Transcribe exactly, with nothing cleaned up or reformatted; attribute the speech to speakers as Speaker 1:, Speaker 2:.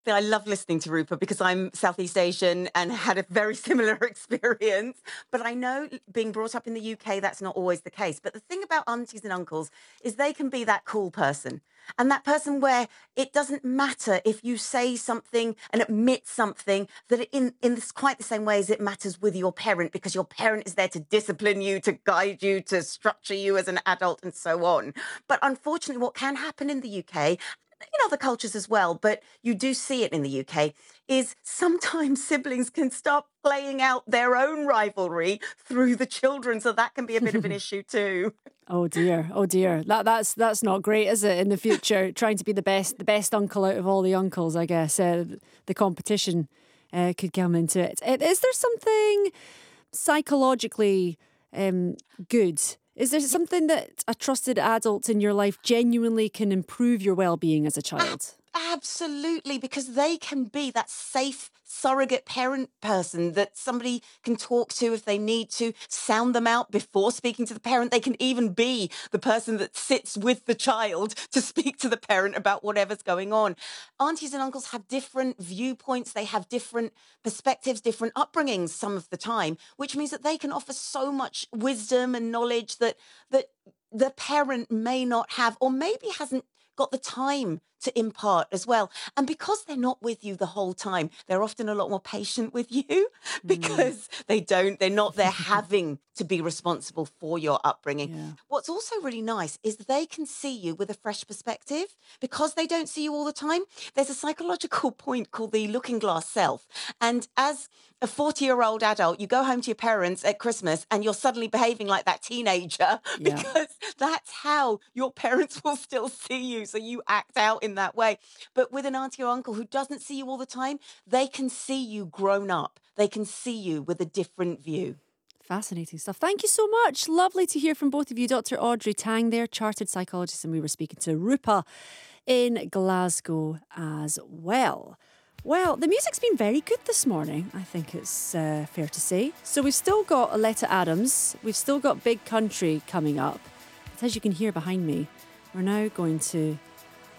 Speaker 1: I love listening to Rupa because I'm Southeast Asian and had a very similar experience. But I know being brought up in the U K, that's not always the case. But the thing about aunties and uncles is they can be that cool person. And that person where it doesn't matter if you say something and admit something, that in, in this, quite the same way as it matters with your parent, because your parent is there to discipline you, to guide you, to structure you as an adult and so on. But unfortunately, what can happen in the U K, in other cultures as well, but you do see it in the U K, is sometimes siblings can start playing out their own rivalry through the children. So that can be a bit of an issue too.
Speaker 2: Oh dear, oh dear. That that's that's not great, is it? In the future, trying to be the best, the best uncle out of all the uncles, I guess. Uh, the competition uh, could come into it. Uh, Is there something psychologically um, good? Is there something that a trusted adult in your life genuinely can improve your well-being as a child?
Speaker 1: Absolutely, because they can be that safe surrogate parent person that somebody can talk to if they need to, sound them out before speaking to the parent. They can even be the person that sits with the child to speak to the parent about whatever's going on. Aunties and uncles have different viewpoints, they have different perspectives, different upbringings some of the time, which means that they can offer so much wisdom and knowledge that that the parent may not have, or maybe hasn't got the time to impart as well. And because they're not with you the whole time, they're often a lot more patient with you
Speaker 2: Mm.
Speaker 1: because they don't, they're not there having to be responsible for your upbringing.
Speaker 2: Yeah.
Speaker 1: What's also really nice is they can see you with a fresh perspective because they don't see you all the time. There's a psychological point called the looking glass self. And as a forty year old adult, you go home to your parents at Christmas and you're suddenly behaving like that teenager
Speaker 2: Yeah.
Speaker 1: because that's how your parents will still see you. So you act out in that way. But with an auntie or uncle who doesn't see you all the time, they can see you grown up. They can see you with a different view.
Speaker 2: Fascinating stuff. Thank you so much. Lovely to hear from both of you. Doctor Audrey Tang there, chartered psychologist, and we were speaking to Rupa in Glasgow as well. Well, the music's been very good this morning, I think it's uh, fair to say. So we've still got Aletta Adams, we've still got Big Country coming up. But as you can hear behind me, we're now going to